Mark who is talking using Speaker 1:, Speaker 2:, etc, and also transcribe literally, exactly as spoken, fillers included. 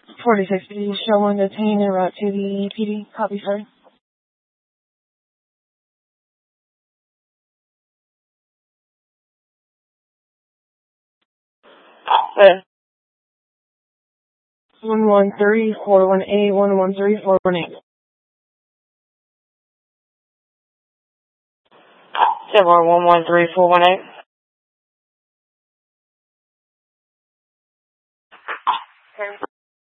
Speaker 1: forty-six P D, show one detained en route to the P D. Copy, sorry. Uh, one one three four one eight, one one three four one eight. Several one one three four one eight.